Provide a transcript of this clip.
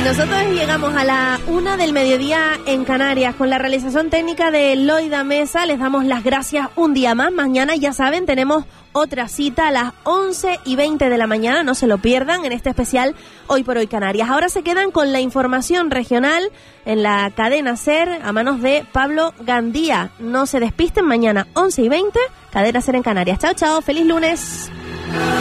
Nosotros llegamos a la 1 del mediodía en Canarias con la realización técnica de Loida Mesa. Les damos las gracias un día más. Mañana, ya saben, tenemos otra cita a las 11:20 de la mañana. No se lo pierdan en este especial Hoy por Hoy Canarias. Ahora se quedan con la información regional en la cadena SER a manos de Pablo Gandía. No se despisten, mañana 11:20, cadena SER en Canarias. Chao, chao. Feliz lunes.